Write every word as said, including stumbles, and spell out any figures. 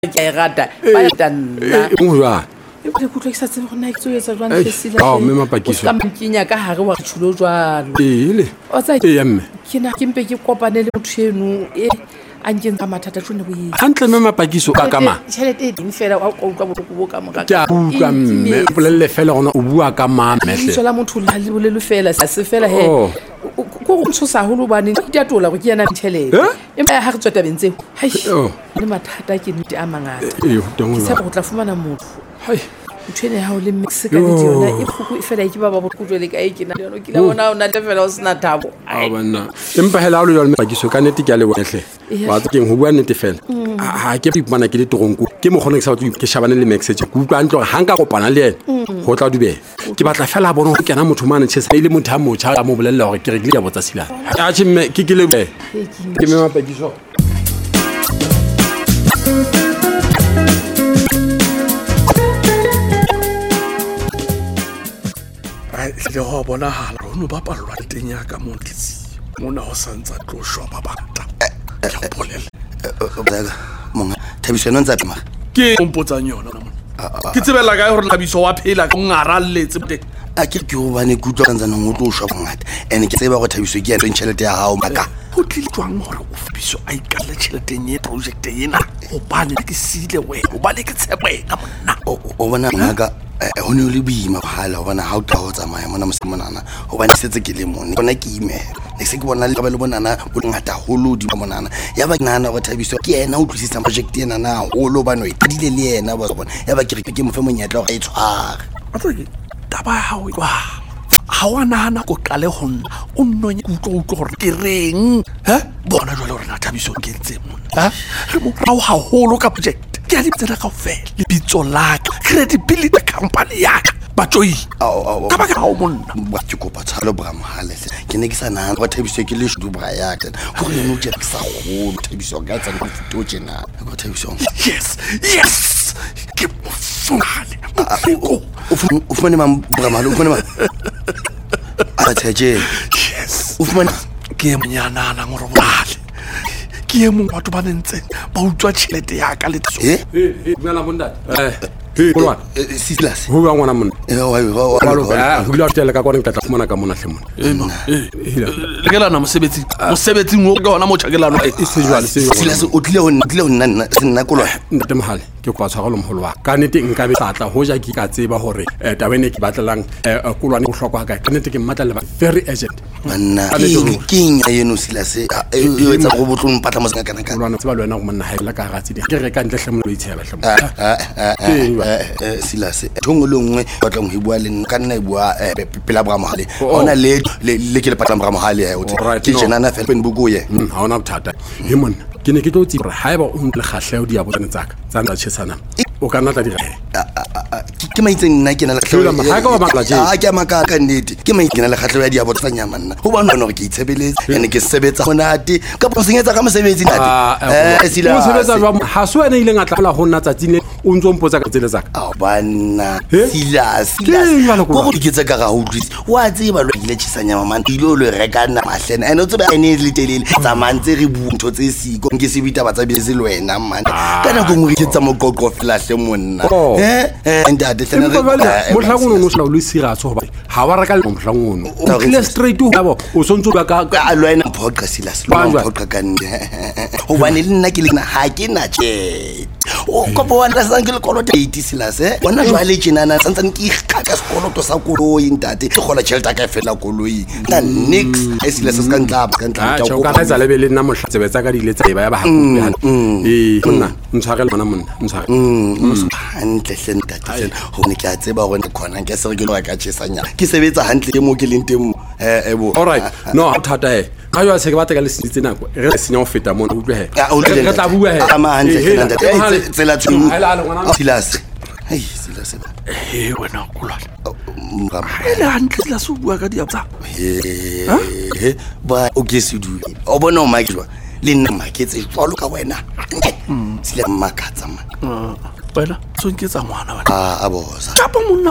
ke a rata ba ya nna mo jwa e go go tloisa tsebe go nna ke tsoetsa jwang fesile ah me mapakiso ka mkinya ka hare wa tshulo jwalo e le o tsa e ya mme ke na ke mpe ke kopane le motho eno e a nkeng ka mathata tsone bo e hantle me mapakiso ka kama tšhelete e ding fela wa go utlwa botlhoko bo ka moka ke a utlwa mme bolelle fela gona o bua ka mamehle sola motho la le bolelo fela sa se fela he go go tshosa holo bane ke diatola go ke yana tšhelete empa ha re tsweta bentseo hai le mathata ke nnete a mangata e yo tengwe se go tla fumana motho hai mthene ha o le Mexico le yona e fuku e fela ke ba ba botlhoko le ka e ke na yona ke la bona ona te fela o sna thabo a bana empa hela o le yona mapakiso ka nete ke a le bonehle wa tseng ho bua nete fela ha ke ipana ke le toronko ke mo gone ke sa ke shabane le Mexico ku utlwa ntlo ha nka kopana le yena go tla dube ke batla fela bona go kena motho mane tshesa ile motho a motho a mo bolella gore ke re ke ya botsa sila a tshime ke ke le be ke me mapakiso le go bona hala o no ba palwa teng ya ka montsi mona ho santsa tlo shwa ba bata ke bolela bega monga Thabiso no ntsa pima ke mpotsang yona mona ke tsebela ga hore Thabiso wa phela go ngaralletse teng a ke ke go bane kutlo ka ntsana ngo tlo shwa bongata ene ke tseba go Thabiso ke ya tšhelete ya hao maka go tlile tswang gore o Thabiso a ikale tšhelete ye project ena o bane ke sile we o bane ke tshepela monna o bona ngaka o ne o le boima hala o bona ha o tla ho tsamaya mona mosemonana o bane setse ke le mone bona ke ime ne se ke bona le ba le bonana bo ngata holo di monana ya ba nana go Thabiso ke yena o tlosisa project ena na o lo bana o itile le yena ba bona ya ba ke re ke mo fe monyetla go e tshwara a tseke taba ha o kwa ha wa nana go qale go nna o nnonye utlo utlo gore ke reng he bona jwale gore na Thabiso ke ntse monna ha re mo ra ha holo ka project ke a ditsela ka ofela le bitso la credibility company ya ba joy ka ba ka o monna ba ke kopa tshalo bra mohale ke ne ke sa nana go Thabiso ke le shdu bra ya ka go le no tšela ke sa go Thabiso ga tsa go futo tšena go Thabiso yes yes ke mofungale o fumane mam bra malo o fumane ma a tšhe yes o fumane ke monyana na ngoro bale ke mo batho ba ntseng ba utswa tšhelete ya ka le tso eh eh bona bondate eh eh kolwa Silas ho bua ngwana monna eh wa wa malo ba ho bila tela ka kone ka tla fumana ka mona hle mona eh le ke lana mosebetsi mosebetsi ngo ke hona mo tšhakelano e se jwale se Silas o tlile ho tlile ho nna nna kolwa ntate mohale ke kwa tshwara lo moholo wa ka nete nka be tlatla ho ja ke ka tseba hore tabene ke batlang kolwane go hlokwa ka ka nete ke mmatla le ba very urgent manna ke nya yeno Silas e etsa go botlong patla mo se kana ka kolwane tseba le wena go monna ha ila ka ratsi di ke re ka ntle hle mo lo itsheba hle mo Silas thongo le nngwe batlang ho bua le nna ka nna e bua pela bra mohale ona le le ke le patlang bra mohale ha o ke jena na fela pen bugoye ha ona bothata he monna ke ne ke tlo tsi re haeba o ntle kgahleo di ya botsana tsaka tsa nna tshesana o ka nna tla di re ke maitseng nna ke na le kgahleo ha ka ba makla je a ke maka ka nnete ke maitseng na le kgahleo ya di ya botsanya manna ho bona hore ke itshebeletse ene ke sebetsa monate ka bo senyetsa ka mosebetsi ntate eh sila o sebetsa jwa ha so ene ile ngatla la ho nna tsatsine o ntso mpotsa ka tsele tsaka a banna Silas Silas go go diketsa ka ga ho utlwisi wa tseba lo ile tšhisanya mama ile lo rekana mahlena ene o tseba ene le telele tsa mantse re bu ntho tse siko ke se bita ba tsa bese le wena man kana go ngwe ketsa mo qoqo fela hle monna eh eh ntate hlena re mo hlagono no sla o le siratso hoba ha wa reka le mo hlagono o tle straight ho ba o sontso ka ka a lwena podcast Silas lo podcast ka nne ho bane le nna ke le na ha ke na tšhe o ko bo wanda sang ke le kolota eighty Silas eh bona jwale tšenana tsantsa ke ikaka sekoloto sa koloi ntate ke gola tšhelete ka fela koloi na nix e Silas se ka ntla ka ntla ka go ka tsa le be le nna mohlatse betsa ka dile tsa ba ya ba ha eh monna ntshagela bona monna ntshagela hantle sentate ho ne ke a tseba gore khona ke se re ke lo ka tšesanya ke sebetsa hantle ke mo ke leng teng eh ebo all right no thata eh ga yo se ke batla ka le sitse nako re senya go feta mona utlwe he re tla bua he ama hantle sentate tsela tseng Silas hey Silas eh wena kolwane ele hantle Silas o bua ka diapsa he ba o ke se du o bona o makjwa le nna maketse jwalo ka wena Silas makatsa man wena so nketsa ngwana a a bosa ka pa monna